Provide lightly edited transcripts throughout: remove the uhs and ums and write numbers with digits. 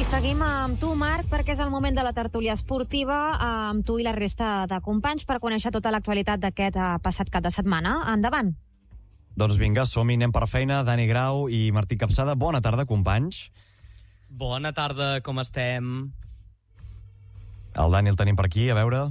I seguim amb tu, Marc, perquè és el moment de la tertúlia esportiva amb tu i la resta de companys per conèixer tota l'actualitat d'aquest passat cap de setmana. Endavant. Doncs vinga, som-hi, anem per feina. Dani Grau i Martí Capçada. Bona tarda, companys. Bona tarda, com estem? El Dani el tenim per aquí, a veure...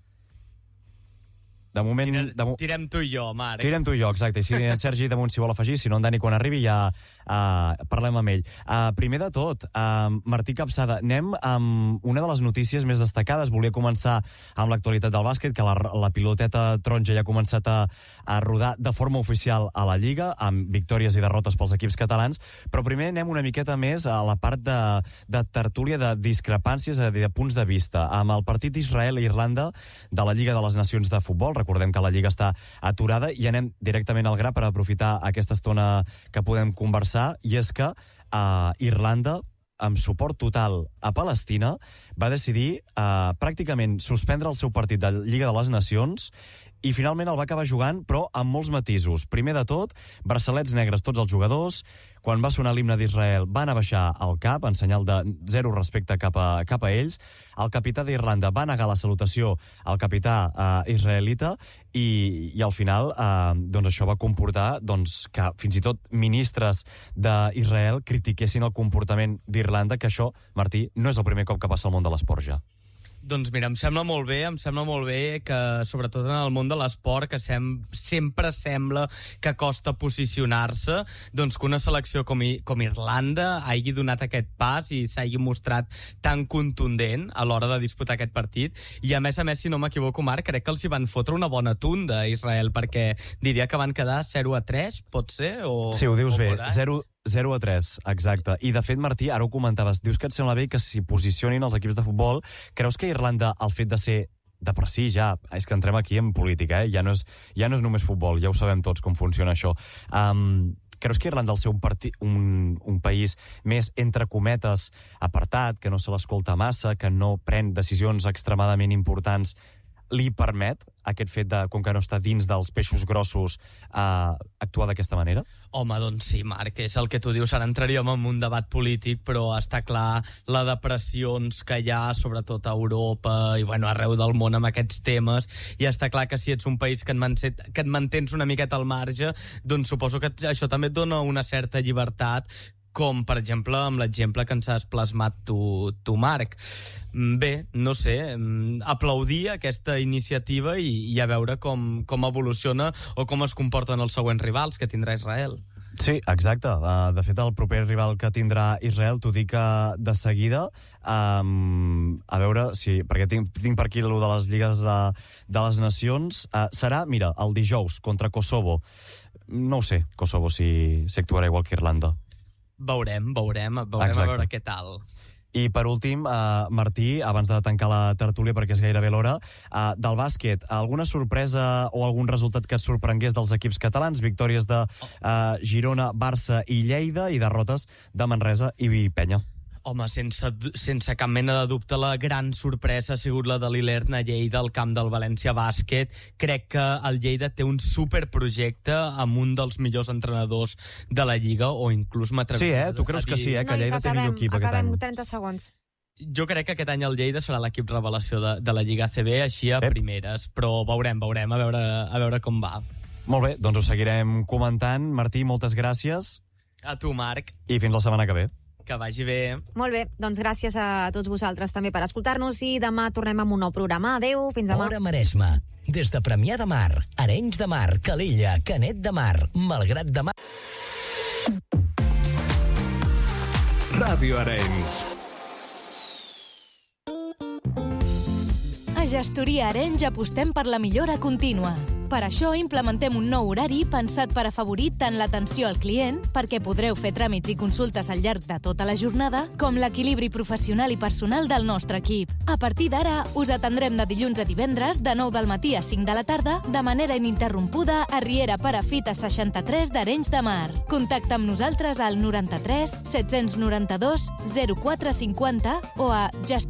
De moment... Tirem tu i jo, Marc. Tirem tu i jo, exacte. I si en Sergi damunt s'hi vol afegir, si no en Dani quan arribi ja parlem amb ell. Primer de tot, Martí Capçada, anem amb una de les notícies més destacades. Volia començar amb l'actualitat del bàsquet, que la piloteta taronja ja ha començat a rodar de forma oficial a la Lliga, amb victòries i derrotes pels equips catalans, però primer anem una miqueta més a la part de tertúlia, de discrepàncies, de punts de vista, amb el partit d'Israel i Irlanda de la Lliga de les Nacions de Futbol. Recordem que la Lliga està aturada i anem directament al gra per aprofitar aquesta estona que podem conversar, i és que Irlanda, amb suport total a Palestina, va decidir pràcticament suspendre el seu partit de Lliga de les Nacions i finalment el va acabar jugant, però amb molts matisos. Primer de tot, braçalets negres tots els jugadors. Quan va sonar l'himne d'Israel van abaixar el cap en senyal de zero respecte cap a ells. El capità d'Irlanda va negar la salutació al capità israelita i al final doncs això va comportar que fins i tot ministres d'Israel critiquessin el comportament d'Irlanda, que això, Martí, no és el primer cop que passa al món de l'esport ja. Doncs mira, em sembla molt bé que, sobretot en el món de l'esport, que sempre sembla que costa posicionar-se, doncs que una selecció com Irlanda hagi donat aquest pas i s'hagi mostrat tan contundent a l'hora de disputar aquest partit. I a més, si no m'equivoco, Marc, crec que els hi van fotre una bona tunda a Israel, perquè diria que van quedar 0-3, pot ser? Sí, ho dius bé, 0-3, exacte. I de fet, Martí, ara ho comentaves, dius que et sembla bé que s'hi posicionin els equips de futbol. Creus que Irlanda, el fet de ser de per si ja, és que entrem aquí en política, ja no és només futbol, ja ho sabem tots com funciona això. Creus que Irlanda, al ser un país més, entre cometes, apartat, que no se l'escolta massa, que no pren decisions extremadament importants, li permet aquest fet de, com que no està dins dels peixos grossos, actuar d'aquesta manera? Home, doncs sí, Marc, és el que tu dius. Ara entraríem en un debat polític, però està clar la de pressions que hi ha, sobretot a Europa i arreu del món amb aquests temes, i està clar que si ets un país que et mantens una miqueta al marge, doncs suposo que això també et dona una certa llibertat, com per exemple amb l'exemple que ens has plasmat tu, Marc. Bé, no sé, aplaudir aquesta iniciativa i a veure com evoluciona o com es comporten els següents rivals que tindrà Israel. Sí, exacte. De fet, el proper rival que tindrà Israel, t'ho dic de seguida, a veure si... perquè tinc per aquí allò de les lligues de les nacions. Serà, mira, el dijous contra Kosovo. No ho sé, Kosovo, si actuarà igual que Irlanda. Veurem a veure què tal. I per últim, Martí, abans de tancar la tertúlia perquè és gairebé l'hora, del bàsquet, alguna sorpresa o algun resultat que et sorprengués dels equips catalans? Victòries de Girona, Barça i Lleida, i derrotes de Manresa i Penya. Home, sense cap mena de dubte, la gran sorpresa ha sigut la de l'Ilern a Lleida, al camp del València Bàsquet. Crec que el Lleida té un superprojecte amb un dels millors entrenadors de la Lliga, o inclús m'atreviria a dir... Tu creus que sí, que Lleida té millor equip aquest any? Acabem 30 segons. Jo crec que aquest any el Lleida serà l'equip revelació de la Lliga ACB, així a primeres, però veurem, a veure com va. Molt bé, doncs ho seguirem comentant. Martí, moltes gràcies. A tu, Marc. I fins la setmana que ve. Que vagi bé. Molt bé, doncs gràcies a tots vosaltres també per escoltar-nos i demà tornem amb un nou programa. Adéu, fins demà. Hora Maresme. Des de Premià de Mar, Arenys de Mar, Calella, Canet de Mar, Malgrat de Mar... Ràdio Arenys. A Gestoria Arenys apostem per la millora contínua. Per això implementem un nou horari pensat per afavorir tant l'atenció al client, perquè podreu fer tràmits i consultes al llarg de tota la jornada, com l'equilibri professional i personal del nostre equip. A partir d'ara, us atendrem de dilluns a divendres, de 9 del matí a 5 de la tarda, de manera ininterrompuda, a Riera Perafita 63 d'Arenys de Mar. Contacta amb nosaltres al 93 792 0450 o a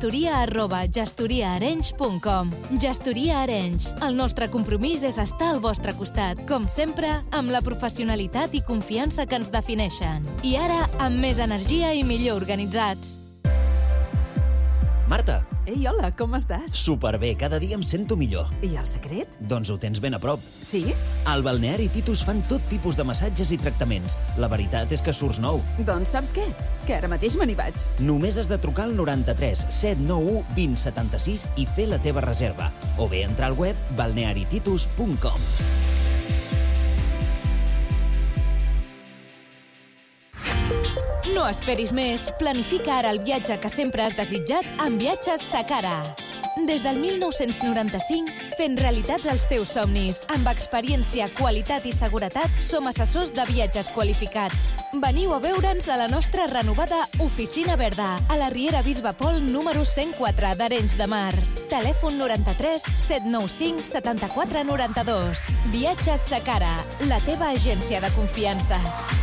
gestoria@gestoriaarenys.com. Gestoria Arenys. El nostre compromís és estar al vostre costat, com sempre, amb la professionalitat i confiança que ens defineixen. I ara, amb més energia i millor organitzats. Marta! Ei, hola, com estàs? Superbé, cada dia em sento millor. I el secret? Doncs ho tens ben a prop. Sí? Al Balneari Titus fan tot tipus de massatges i tractaments. La veritat és que surts nou. Doncs saps què? Que ara mateix me n'hi vaig. Només has de trucar al 93 791 2076 i fer la teva reserva. O bé entrar al web balnearititus.com. No esperis més. Planifica ara el viatge que sempre has desitjat amb Viatges Sacara. Des del 1995, fent realitat els teus somnis. Amb experiència, qualitat i seguretat, som assessors de viatges qualificats. Veniu a veure'ns a la nostra renovada Oficina Verda, a la Riera Bisbe Pol número 104 d'Arenys de Mar. Telèfon 93 795 74 92. Viatges Sacara, la teva agència de confiança.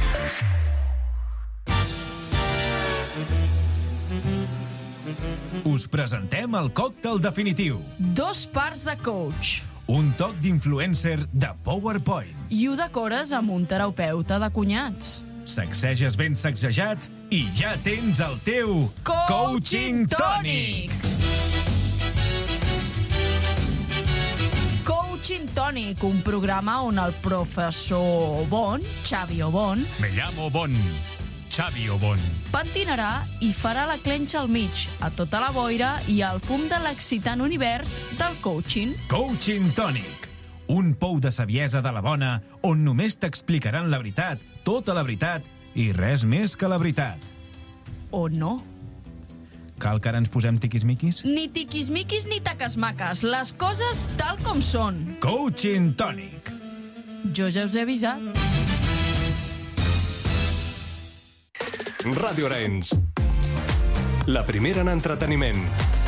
Us presentem el còctel definitiu. 2 parts de coach. Un toc d'influencer de PowerPoint. I ho decores amb un terapeuta de cunyats. Sacseges ben sacsejat i ja tens el teu Coaching Tònic. Coaching Tònic, un programa on el professor Bon, Xavi Obon, Me llamo Bon, Xavi Obon, pentinarà i farà la clenxa al mig, a tota la boira i al fum de l'excitant univers del coaching. Coaching Tònic, un pou de saviesa de la bona on només t'explicaran la veritat, tota la veritat i res més que la veritat. O no? Cal que ara ens posem tiquismiquis? Ni tiquismiquis ni taques-maques, les coses tal com són. Coaching Tònic. Jo ja us he avisat. Ràdio Arenys. La primera en entreteniment.